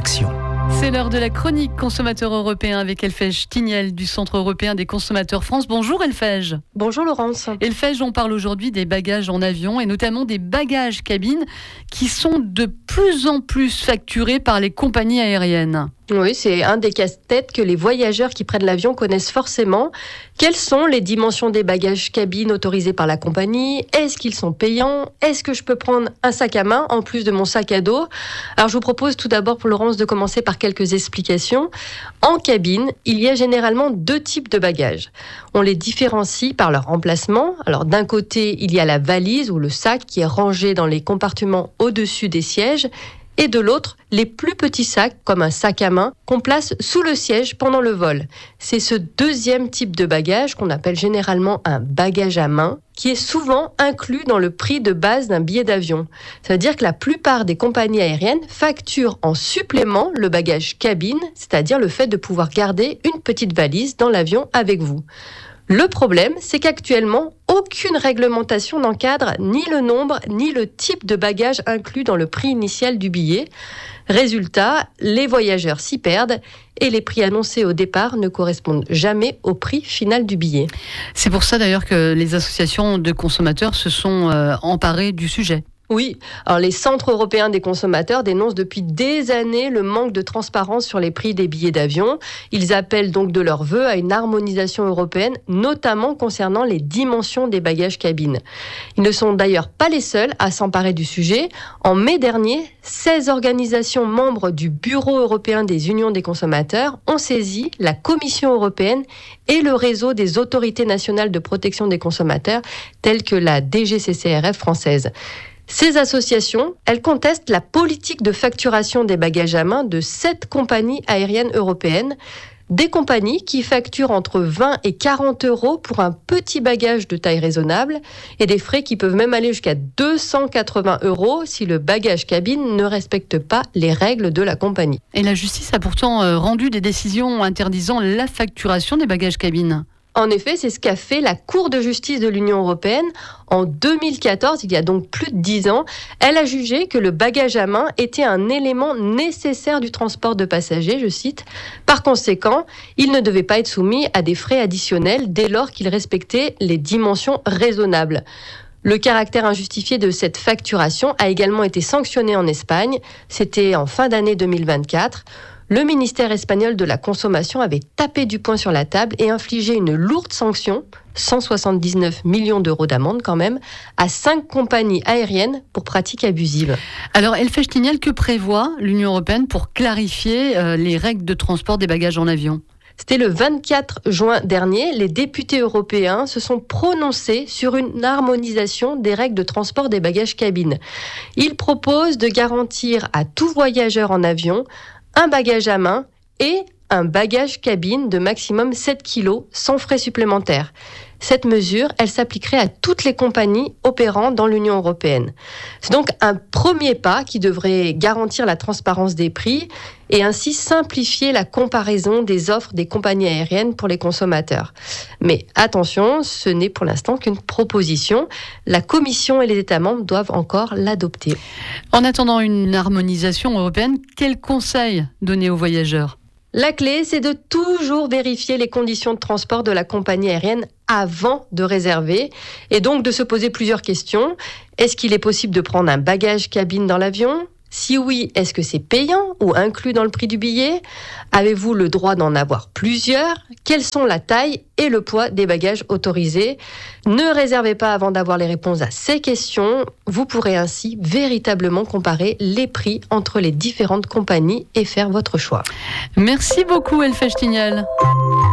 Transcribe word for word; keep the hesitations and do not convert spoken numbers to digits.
rédaction. C'est l'heure de la chronique consommateur européen avec Elfège Tignel du Centre européen des consommateurs France. Bonjour Elfège. Bonjour Laurence. Elfège, on parle aujourd'hui des bagages en avion et notamment des bagages cabines qui sont de plus en plus facturés par les compagnies aériennes. Oui, c'est un des casse-têtes que les voyageurs qui prennent l'avion connaissent forcément. Quelles sont les dimensions des bagages cabines autorisés par la compagnie ? Est-ce qu'ils sont payants ? Est-ce que je peux prendre un sac à main en plus de mon sac à dos ? Alors je vous propose tout d'abord pour Laurence de commencer par quelques explications. En cabine, il y a généralement deux types de bagages. On les différencie par leur emplacement. Alors d'un côté, il y a la valise ou le sac qui est rangé dans les compartiments au-dessus des sièges. Et de l'autre, les plus petits sacs, comme un sac à main, qu'on place sous le siège pendant le vol. C'est ce deuxième type de bagage qu'on appelle généralement un bagage à main, qui est souvent inclus dans le prix de base d'un billet d'avion. Ça veut dire que la plupart des compagnies aériennes facturent en supplément le bagage cabine, c'est-à-dire le fait de pouvoir garder une petite valise dans l'avion avec vous. Le problème, c'est qu'actuellement, aucune réglementation n'encadre ni le nombre ni le type de bagage inclus dans le prix initial du billet. Résultat, les voyageurs s'y perdent et les prix annoncés au départ ne correspondent jamais au prix final du billet. C'est pour ça d'ailleurs que les associations de consommateurs se sont euh, emparées du sujet. Oui, alors les centres européens des consommateurs dénoncent depuis des années le manque de transparence sur les prix des billets d'avion. Ils appellent donc de leur vœu à une harmonisation européenne, notamment concernant les dimensions des bagages cabines. Ils ne sont d'ailleurs pas les seuls à s'emparer du sujet. En mai dernier, seize organisations membres du Bureau européen des unions des consommateurs ont saisi la Commission européenne et le réseau des autorités nationales de protection des consommateurs, telles que la D G C C R F française. Ces associations, elles contestent la politique de facturation des bagages à main de sept compagnies aériennes européennes, des compagnies qui facturent entre vingt et quarante euros pour un petit bagage de taille raisonnable et des frais qui peuvent même aller jusqu'à deux cent quatre-vingts euros si le bagage cabine ne respecte pas les règles de la compagnie. Et la justice a pourtant rendu des décisions interdisant la facturation des bagages cabines. En effet, c'est ce qu'a fait la Cour de justice de l'Union européenne en deux mille quatorze, il y a donc plus de dix ans. Elle a jugé que le bagage à main était un élément nécessaire du transport de passagers, je cite. Par conséquent, il ne devait pas être soumis à des frais additionnels dès lors qu'il respectait les dimensions raisonnables. Le caractère injustifié de cette facturation a également été sanctionné en Espagne. C'était en fin d'année deux mille vingt-quatre. Le ministère espagnol de la consommation avait tapé du poing sur la table et infligé une lourde sanction, cent soixante-dix-neuf millions d'euros d'amende quand même, à cinq compagnies aériennes pour pratiques abusives. Alors, Elfège Tignel, que prévoit l'Union européenne pour clarifier euh, les règles de transport des bagages en avion ? C'était le vingt-quatre juin dernier, les députés européens se sont prononcés sur une harmonisation des règles de transport des bagages cabines. Ils proposent de garantir à tout voyageur en avion un bagage à main et un bagage cabine de maximum sept kilos sans frais supplémentaires. Cette mesure, elle s'appliquerait à toutes les compagnies opérant dans l'Union européenne. C'est donc un premier pas qui devrait garantir la transparence des prix et ainsi simplifier la comparaison des offres des compagnies aériennes pour les consommateurs. Mais attention, ce n'est pour l'instant qu'une proposition. La Commission et les États membres doivent encore l'adopter. En attendant une harmonisation européenne, quels conseils donner aux voyageurs ? La clé, c'est de toujours vérifier les conditions de transport de la compagnie aérienne avant de réserver et donc de se poser plusieurs questions. Est-ce qu'il est possible de prendre un bagage cabine dans l'avion ? Si oui, est-ce que c'est payant ou inclus dans le prix du billet ? Avez-vous le droit d'en avoir plusieurs ? Quelles sont la taille et le poids des bagages autorisés ? Ne réservez pas avant d'avoir les réponses à ces questions. Vous pourrez ainsi véritablement comparer les prix entre les différentes compagnies et faire votre choix. Merci beaucoup Elfège Tignel.